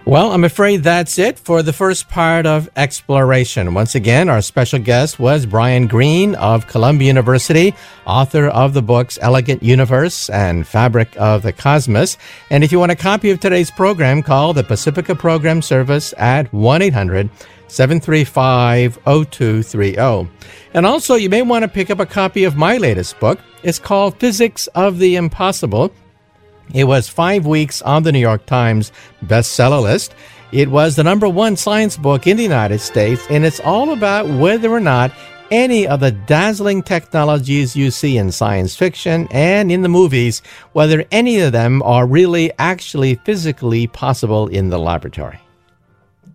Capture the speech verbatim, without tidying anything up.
Well, I'm afraid that's it for the first part of Exploration. Once again, our special guest was Brian Greene of Columbia University, author of the books Elegant Universe and Fabric of the Cosmos. And if you want a copy of today's program, call the Pacifica Program Service at one eight hundred seven three five oh two three oh. And also, you may want to pick up a copy of my latest book. It's called Physics of the Impossible. It was five weeks on the New York Times bestseller list. It was the number one science book in the United States, and it's all about whether or not any of the dazzling technologies you see in science fiction and in the movies, whether any of them are really actually physically possible in the laboratory.